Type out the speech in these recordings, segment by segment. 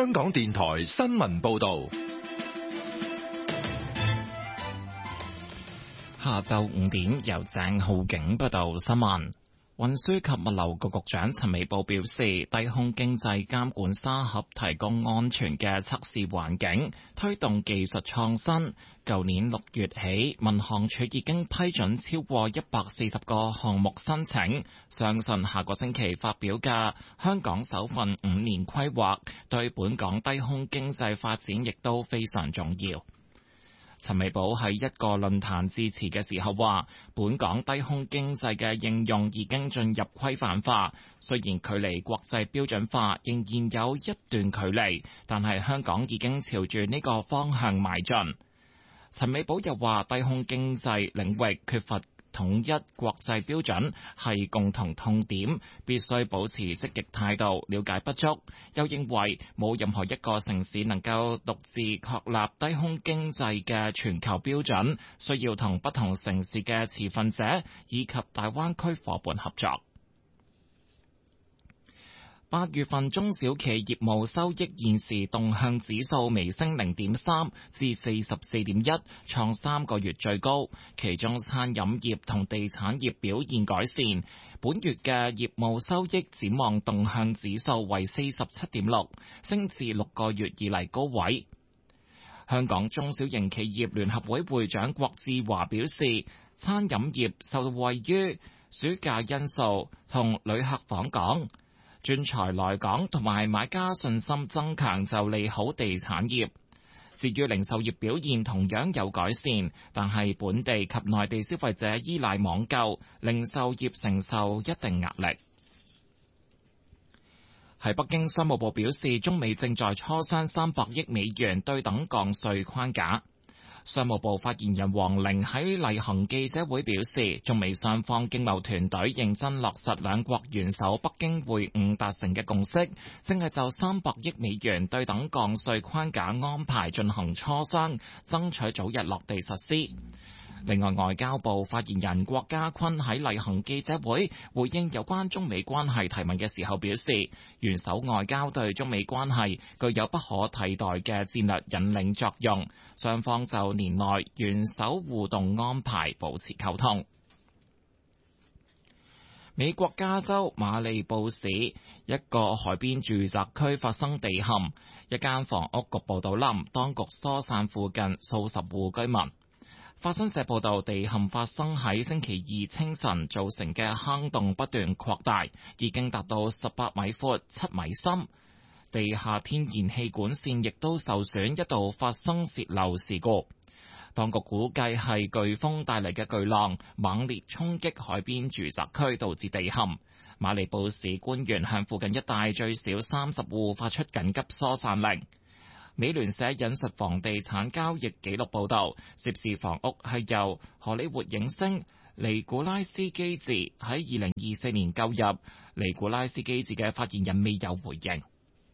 香港電台新聞報道。 下晝5點，由鄭浩景報道新聞。運輸及物流局局長陳美寶表示，低空經濟監管沙盒提供安全嘅測試環境，推動技術創新。舊年6月起，民航處已經批准超過140個項目申請，相信下個星期發表嘅香港首份5年規劃，對本港低空經濟發展亦都非常重要。陳美寶喺一個論壇致辭嘅時候話，本港低空經濟嘅應用已經進入規範化，雖然距離國際標準化仍然有一段距離，但係香港已經朝住呢個方向邁進。陳美寶又話，低空經濟領域缺乏統一國際標準係共同痛點，必須保持積極態度，了解不足。又認為冇任何一個城市能夠獨自確立低空經濟嘅全球標準，需要同不同城市嘅持份者以及大灣區夥伴合作。8月份中小企業務收益現時動向指數微升0.3至44.1，創3個月最高。其中餐飲業同地產業表現改善。本月嘅業務收益展望動向指數為47.6，升至6個月以嚟高位。香港中小型企業聯合會會長郭志華表示，餐飲業受惠於暑假因素同旅客訪港，專才來港同埋買家信心增強，就利好地產業。至於零售業表現同樣有改善，但係本地及內地消費者依賴網購，零售業承受一定壓力。喺北京，商務部表示，中美正在磋商300億美元對等降稅框架。商務部發言人黃玲喺例行記者會表示，中美雙方經貿團隊認真落實兩國元首北京會晤達成嘅共識，正係就300億美元對等降稅框架安排進行磋商，爭取早日落地實施。另外，外交部發言人郭家坤喺例行記者會回應有關中美關係提問嘅時候表示，元首外交對中美關係具有不可替代嘅戰略引領作用，雙方就年內元首互動安排保持溝通。美國加州馬里布市一個海邊住宅區發生地陷，一間房屋局部倒冧，當局疏散附近數十戶居民。法新社報道，地陷發生喺星期2清晨，造成嘅坑洞不斷擴大，已經達到18米闊、7米深。地下天然氣管線亦都受損，一度發生洩漏事故。當局估計係颶風帶嚟嘅巨浪猛烈衝擊海邊住宅區，導致地陷。馬里布市官員向附近一帶最少30戶發出緊急疏散令。美聯社引述房地產交易記錄報導，涉事房屋係由荷里活影星尼古拉斯基治喺2024年購入。尼古拉斯基治嘅發言人未有回應。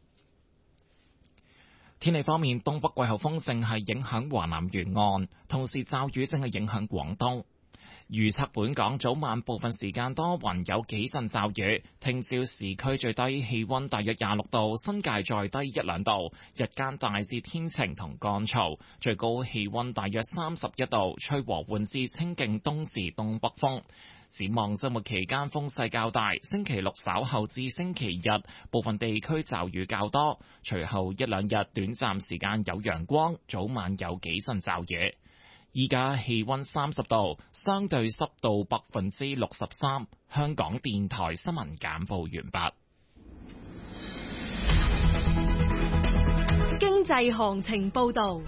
天氣方面，東北季候風正係影響華南沿岸，同時驟雨正係影響廣東。預測本港早晚部分時間多雲，有幾陣驟雨。聽朝市區最低氣溫大約26度，新界再低1-2度。日間大致天晴同乾燥，最高氣溫大約31度，吹和緩至清勁東至東北風。展望週末期間風勢較大，星期六稍後至星期日部分地區驟雨較多，隨後1-2日短暫時間有陽光，早晚有幾陣驟雨。依家氣溫30度，相對濕度63%。香港電台新聞簡報完畢。 經濟行情報道。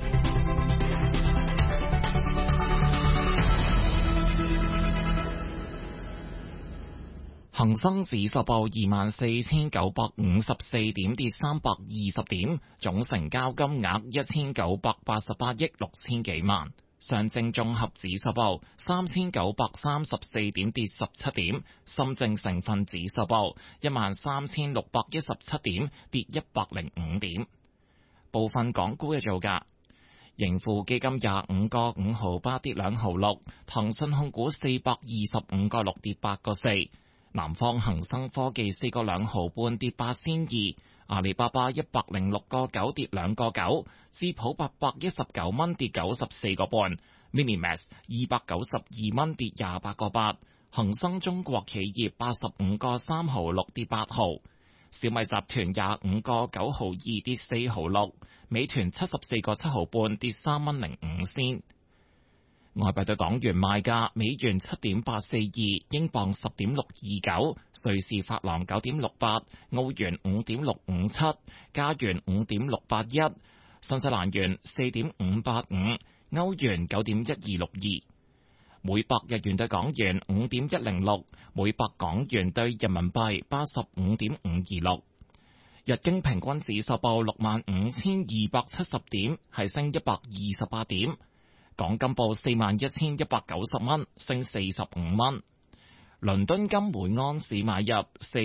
恒生指數報24,954點，跌320點，總成交金額1,988億6千幾萬。上證綜合指數報3,934點，跌17點。深證成分指數報13,617點，跌105點。部分港股嘅造價：盈富基金25個5毫8跌2毫6，騰訊控股425個6跌8個4。南方恒生科技4個2毫半跌8仙2， 阿里巴巴106個9跌2個9，智普819蚊跌94個半 ，Minimax 292蚊跌28個8，恒生中國企業85個3毫6跌8毫，小米集團25個9毫2跌4毫6，美團74個7毫半跌3蚊05仙。外幣對港元賣價：美元7.842，英鎊10.629，瑞士法郎9.68，澳元5.657，加元5.681，新西蘭元4.585，歐元9.1262。每百日元對港元5.106，每百港元對人民幣85.526。日經平均指數報65,270點，係升128點。港金報41,190蚊，升45蚊。倫敦金每盎司買入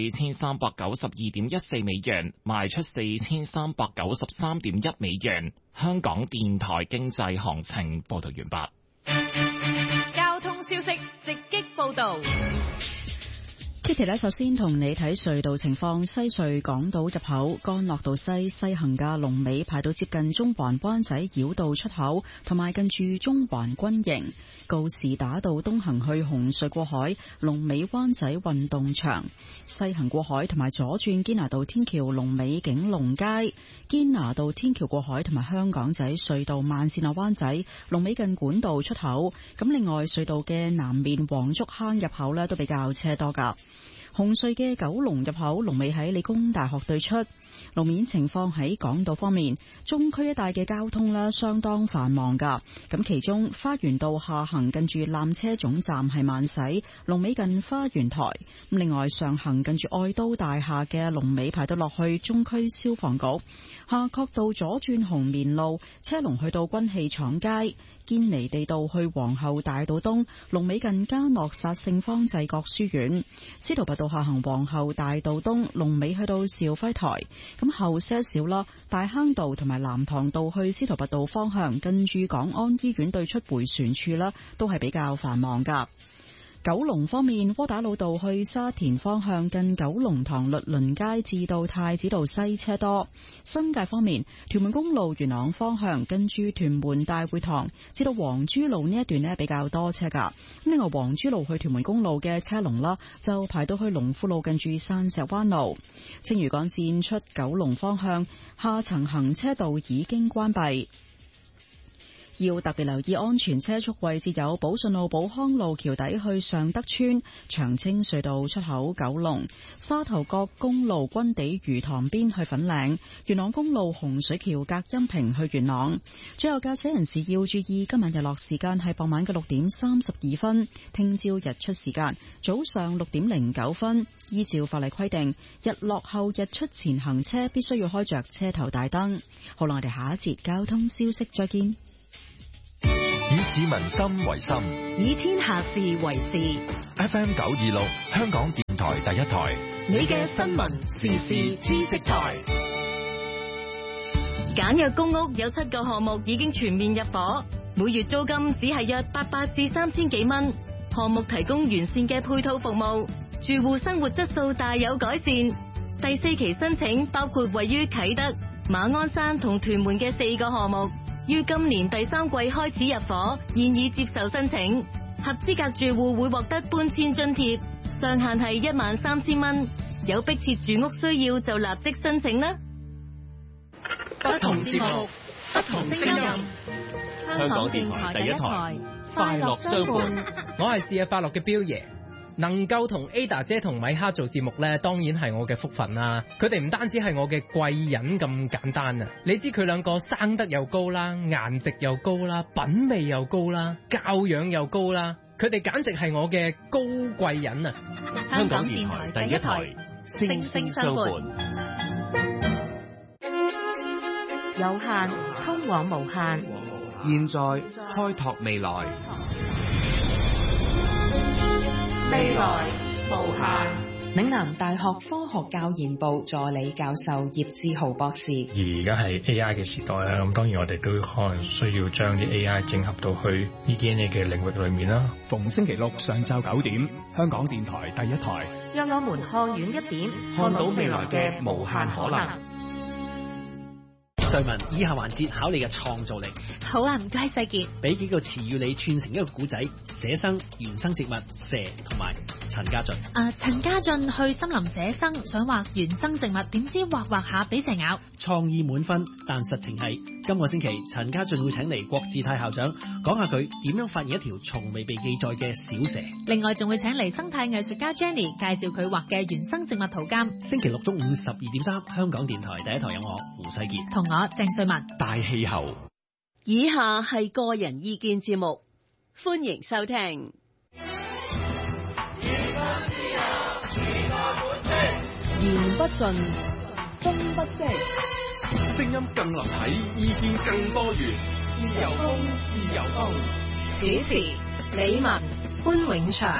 4392.14美元，賣出4393.1美元。香港電台經濟行情報道完畢。 交通消息直擊報道。 Kitty 呢，首先同你睇隧道情況。西隧港島入口干諾道西行嘅龍尾排到接近中環灣仔繞道出口，同埋近住中環軍營。告士打道東行去紅隧過海，龍尾灣仔運動場；西行過海同埋左轉堅拿道天橋，龍尾景隆街。堅拿道天橋過海同埋香港仔隧道慢線灣仔，龍尾近管道出口。咁另外隧道嘅南面黃竹坑入口呢，都比較車多噶。紅隧嘅九龍入口龍尾喺理工大學對出。路面情況喺港島方面，中區一帶嘅交通呢相當繁忙噶。咁其中花園道下行近住纜車總站係慢駛，龍尾近花園台。咁另外上行近住愛都大廈嘅龍尾排到落去中區消防局。夏慤道左轉紅棉路，車龍去到軍器廠街。堅尼地道去皇后大道東，龍尾近嘉諾撒聖方濟各書院。司徒拔道下行皇后大道東，龍尾去到肇輝台。咁後些少啦，大坑道同埋南塘道去司徒拔道方向，跟住港安醫院對出迴旋處啦，都係比較繁忙噶。九龍方面，窩打老道去沙田方向近九龍塘律倫街至到太子道西車多。新界方面，屯門公路元朗方向近住屯門大會堂至到黃珠路呢一段呢比較多車噶。另外黃珠路去屯門公路嘅車龍啦，就排到去龍富路近住山石灣路。青嶼幹線出九龍方向下層行車道已經關閉。要特別留意安全車速位置有寶順路、寶康路橋底去尚德村、長青隧道出口九龍、沙頭角公路軍地魚塘邊去粉嶺、元朗公路洪水橋隔音屏去元朗。最後駕駛人士要注意，今晚日落時間係傍晚嘅6點32分，聽朝日出時間早上6點09分。依照法例規定，日落後日出前行車必須要開着車頭大燈。好啦，我哋下一節交通消息再見。 以市民心為心， 以天下事為事。 FM 926，香港電台第一台， 你嘅新聞時事知識台。簡約公屋有7個項目已經全面入伙，每月租金只係約800至3000幾蚊。項目提供完善嘅配套服務，住戶生活質素大有改善。第4期申請包括位於啟德、馬鞍山同屯門嘅4個項目。於今年第3季開始入伙，現已接受申請。合資格住戶會獲得搬遷津貼，上限係13000蚊。有迫切住屋需要就立即申請啦。 不同節目，不同聲音。 香港電台第一台，快樂相伴。 我係試日快樂嘅彪爺。能夠同 Ada 姐同米哈做節目呢，當然係我嘅福分啦。佢哋唔單止係我嘅貴人咁簡單啊！你知佢兩個生得又高啦，顏值又高啦，品味又高啦，教養又高啦，佢哋簡直係我嘅高貴人啊！ 香港電台第一台，聲聲相伴。有限通往無限， 現在開拓未來。 未來無限。 嶺南大學科學教研部助理教授葉志豪博士。 而家係 AI 嘅時代啦，咁當然我哋都可能需要將啲 AI 整合到去 EDA 嘅領域裏面啦。 逢星期六上晝9點，香港電台第一台， 讓我們看遠一點，看到未來嘅無限可能。 瑞文，以下環節考你嘅創造力。 好啊，唔該世傑。 俾幾個詞語你串成一個古仔：寫生、原生植物、蛇同埋陳家俊。 陳家俊去森林寫生，想畫原生植物，點知畫下俾蛇咬。 創意滿分，但實情係今個星期陳家俊會請嚟郭志泰校長講下佢點樣發現一條從未被記載嘅小蛇。 另外仲會請嚟生態藝術家 Jenny 介紹佢畫嘅原生植物圖鑑。 星期六中午12:3，香港電台第一台有我胡世傑同我鄭瑞文。 大氣候。 以下係個人意見節目，歡迎收聽。言不盡，風不息， 聲音更立體，意見更多元。 自由風，自由風。主持：李文、潘永祥。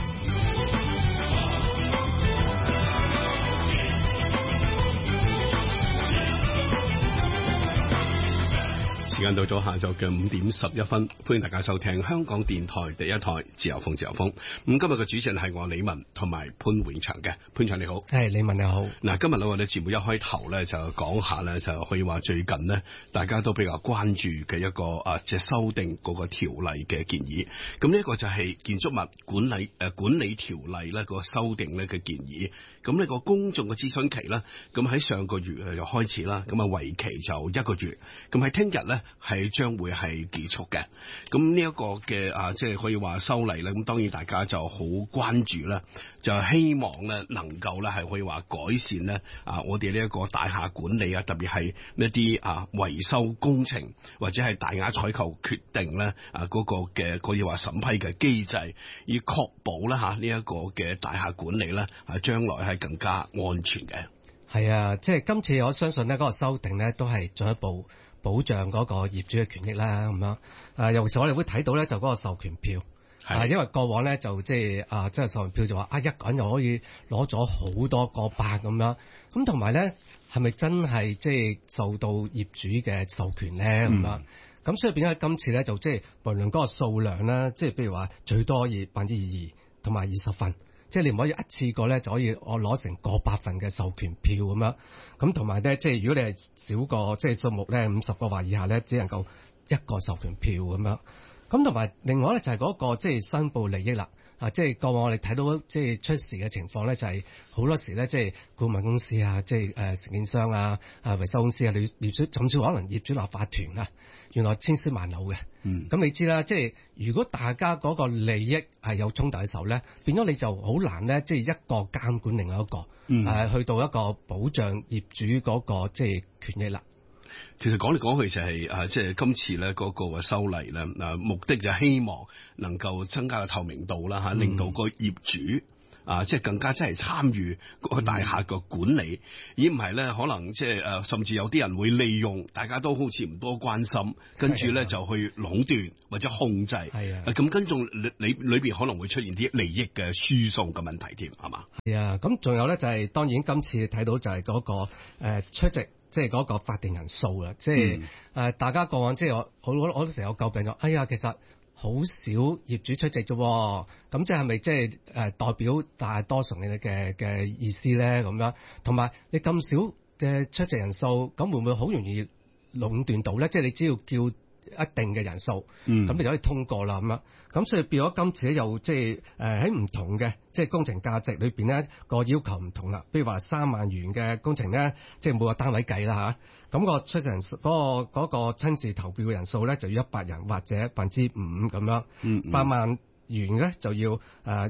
時間到咗下晝嘅5:11，歡迎大家收聽香港電台第一台自由風。咁今日嘅主持人係我李文同埋潘永祥嘅。潘祥你好。 係，李文你好。 嗱，今日我哋節目一開頭咧就講下咧，就可以話最近呢大家都比較關注嘅一個即係修訂嗰個條例嘅建議。咁呢一個就係建築物管理條例咧個修訂咧嘅建議。咁呢個公眾嘅諮詢期咧，咁喺上個月就開始啦，咁為期就1個月。咁喺聽日咧係將會係結束嘅。咁呢一個嘅即係可以話修例咧，咁當然大家就好關注啦，就希望咧能夠咧係可以話改善咧我哋呢一個大廈管理啊，特別係一啲維修工程或者係大額採購決定咧嗰個嘅可以話審批嘅機制，以確保咧呢一個嘅大廈管理咧將來係更加安全嘅。 係啊，即係今次我相信呢嗰個修訂呢都係進一步保障嗰個業主嘅權益啦，咁樣尤其是我哋會睇到咧就嗰個授權票，因為過往咧就即係即係授權票就話一個人又可以攞咗好多個百咁樣，咁同埋咧係咪真係即係受到業主嘅授權咧咁樣？咁所以變咗今次咧就即係無論嗰個數量啦，即係譬如話最多要2%同埋20份。即係你唔可以一次過咧就可以我攞成個百份嘅授權票咁樣，咁同埋咧即係如果你係少過即係數目咧50個或以下咧，只能夠1個授權票咁樣。咁同埋另外咧就係嗰個即係申報利益啦。即係過往我哋睇到即係出事嘅情況咧，就係好多時咧即係顧問公司啊，即係承建商啊、維修公司啊、業主甚至可能業主立法團啊，原來千絲萬縷嘅。咁你知啦，即係如果大家嗰個利益係有衝突嘅時候咧，變咗你就好難咧，即係一個監管另外一個，去到一個保障業主嗰個即係權益啦。 其實講嚟講去就係即係今次咧嗰個修例咧，目的就希望能夠增加個透明度啦，令到個業主即係更加真係參與個大廈個管理，而唔係咧可能即係甚至有啲人會利用大家都好似唔多關心，跟住咧就去壟斷或者控制，咁跟住裏邊可能會出現啲利益嘅輸送嘅問題添，係嘛？ 係啊，咁仲有咧就係當然今次睇到就係嗰個出席。即係嗰個法定人數啦，即係大家過往即係我都成日有詬病咗，哎呀，其實好少業主出席啫，咁即係咪即係代表大多數嘅意思咧？咁樣同埋你咁少嘅出席人數，咁會唔會好容易壟斷到咧？即係你只要叫一定嘅人數，咁你就可以通過啦咁樣。咁所以變咗今次咧又即係喺唔同嘅即係工程價值裏邊咧個要求唔同啦。譬如話3萬元嘅工程咧，即係每個單位計啦嚇。咁個出席人嗰個親自投票嘅人數咧就要100人或者5%咁樣。8萬元咧就要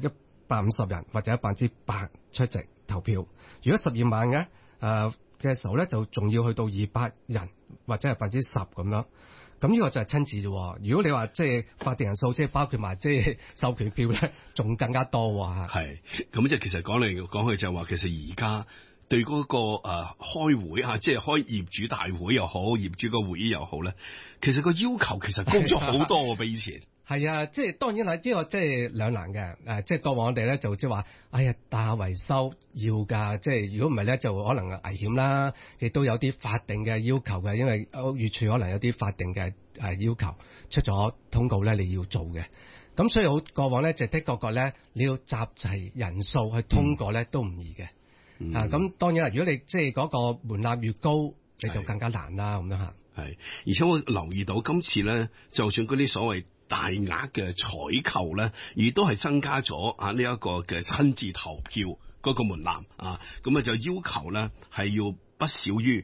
150人或者8%出席投票。如果12萬嘅時候咧就仲要去到200人或者係10%咁樣。咁呢個就係親自啫。如果你話即係法定人數，即係包括埋即係授權票咧，仲更加多喎。 係咁即係其實講嚟講去就係話，其實而家對嗰個開會即係開業主大會又好，業主個會議又好咧，其實個要求其實高咗好多喎，比以前。 係啊，即係當然係呢個即係兩難嘅。即係過往我哋咧就即係話，哎呀，大維修要㗎，即係如果唔係咧就可能危險啦，亦都有啲法定嘅要求嘅，因為屋宇署可能有啲法定嘅要求出咗通告咧，你要做嘅。咁所以好過往咧就的確咧，你要集齊人數去通過咧都唔易嘅。咁當然啦，如果你即係嗰個門檻越高， 你就更加難啦咁樣嚇。 係，而且我留意到今次咧，就算嗰啲所謂大額嘅採購咧，亦都係增加咗呢一個嘅親自投票嗰個門檻啊，咁啊就要求咧係要不少於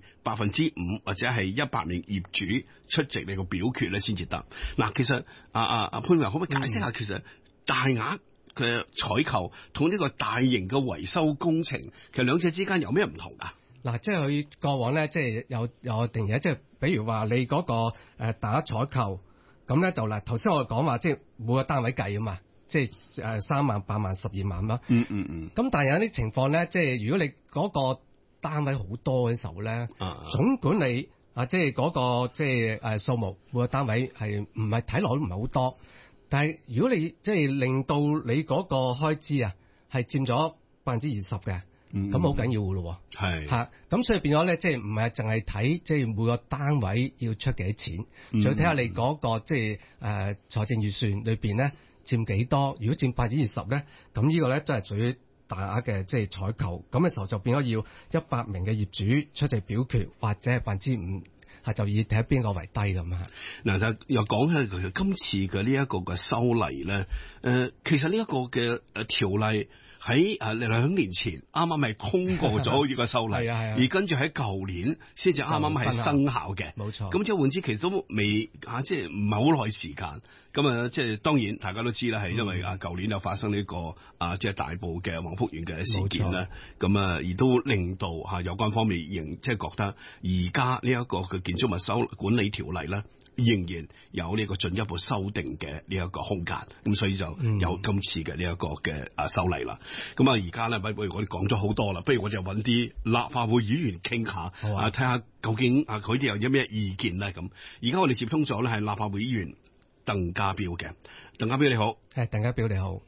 5%或者係100名業主出席你個表決咧先至得。嗱，其實阿潘偉可唔可以解釋下，其實大額嘅採購同呢個大型嘅維修工程，其實兩者之間有咩唔同啊？ 嗱，即係佢過往咧，即係有定義，即係比如話你嗰個大額採購，咁咧就嗱，頭先我講話即係每個單位計啊嘛，即係3萬、8萬、12萬啦。咁但係有啲情況咧，即係如果你嗰個單位好多嘅時候咧，總管理即係嗰個即係數目每個單位係唔係睇落都唔係好多，但係如果你即係令到你嗰個開支啊係佔咗20%嘅。咁好緊要嘅咯，係嚇，咁所以變咗咧，即係唔係淨係睇即係每個單位要出幾多錢，仲要睇下你嗰個即係財政預算裏邊咧佔幾多。如果佔20%咧，咁呢個咧都係屬於大額嘅即係採購。咁嘅時候就變咗要100名嘅業主出席表決，或者係5%，係就以睇下邊個為低咁啊。 嗱，就又講起佢今次嘅呢一個嘅修例咧，其實呢一個嘅條例。喺2年前啱啱係通過咗呢個修例，而跟住喺舊年先至啱啱係生效嘅，冇錯。咁即係換之，其實都未即係唔係好耐時間。咁即係當然大家都知啦，係因為舊年又發生呢個即係大埔嘅黃福園嘅事件啦。咁而都令到有關方面仍即係覺得而家呢一個嘅建築物管理條例咧，仍然有呢個進一步修訂嘅呢一個空間，咁所以就有今次嘅呢一個嘅修例啦。咁而家咧，不如我哋講咗好多啦，不如我哋揾啲立法會議員傾下，睇下究竟佢哋有啲咩意見咧。咁而家我哋接通咗咧係立法會議員鄧家彪嘅，鄧家彪你好， 係鄧家彪你好，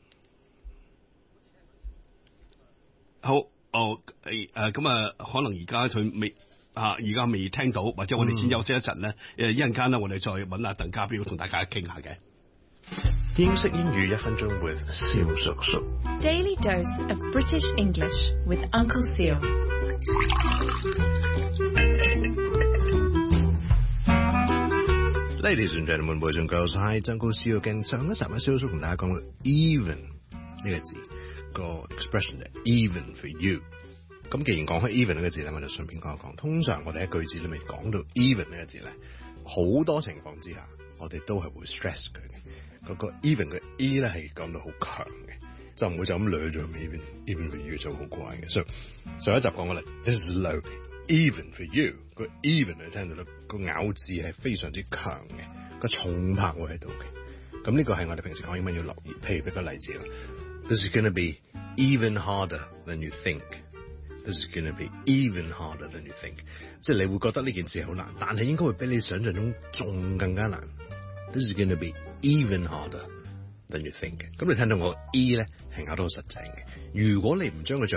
好咁可能而家佢未。而家未聽到，或者我哋先休息一陣咧。一陣間咧，我哋再揾阿鄧家彪同大家傾下嘅。 英式英語1分鐘 with 蕭叔叔。 Daily dose of British English with Uncle Seal。 Ladies and gentlemen, boys and girls, hi, Uncle Seal again。上一集阿蕭叔同大家講到 even 呢個字個 expression 係 even for you。咁既然講開 even 呢個字咧，我就順便講一講。通常我哋喺句子裏面講到 even 呢個字咧，好多情況之下，我哋都係會 stress 佢嘅。嗰個 even 嘅 e 咧係講到好強嘅，就唔會就咁掠咗 even for you 就好怪嘅。所以上一集講過啦 ，this is low even for you。個 even 你聽到咧，個咬字係非常之強嘅，個重拍會喺度嘅。咁呢個係我哋平時講英文要留意。譬如俾個例子啦 ，this is gonna be even harder than you think。This is gonna be even harder than you think， 即係你會覺得呢件事好難，但係應該會比你想象中仲更加難。This is gonna be even harder than you think。咁你聽到我 E 咧係咬得好實淨嘅，如果你唔將佢